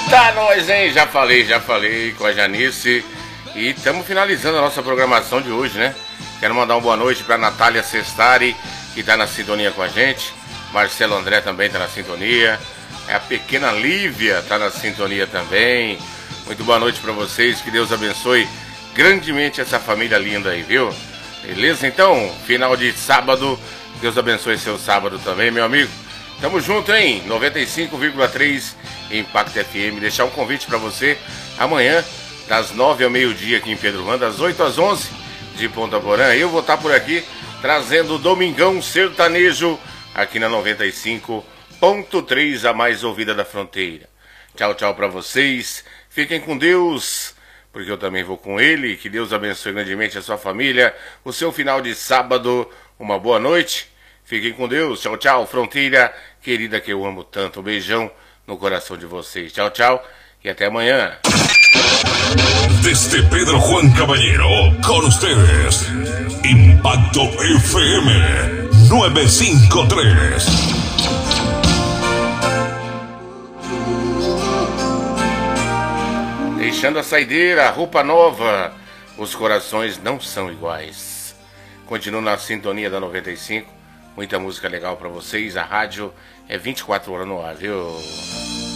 Eita, nós, hein? Já falei com a Janice. E estamos finalizando a nossa programação de hoje, né? Quero mandar uma boa noite para Natália Sestari, que está na sintonia com a gente. Marcelo André também está na sintonia. A pequena Lívia está na sintonia também. Muito boa noite para vocês. Que Deus abençoe grandemente essa família linda aí, viu? Beleza? Então, final de sábado. Deus abençoe seu sábado também, meu amigo. Tamo junto, hein? 95,3 Impacto FM. Deixar um convite para você amanhã, das 9 ao meio-dia aqui em Pedro Juan, das 8 às 11 de Ponta Porã. Eu vou estar por aqui trazendo o Domingão Sertanejo aqui na 95.3, a mais ouvida da fronteira. Tchau, tchau para vocês. Fiquem com Deus, porque eu também vou com ele. Que Deus abençoe grandemente a sua família, o seu final de sábado. Uma boa noite. Fiquem com Deus. Tchau, tchau, fronteira querida que eu amo tanto. Um beijão no coração de vocês. Tchau, tchau e até amanhã. Desde Pedro Juan Caballero, con ustedes, Impacto FM 953. Deixando a saideira, roupa nova, os corações não são iguais. Continuo na sintonia da 95, muita música legal pra vocês. A rádio é 24 horas no ar, viu?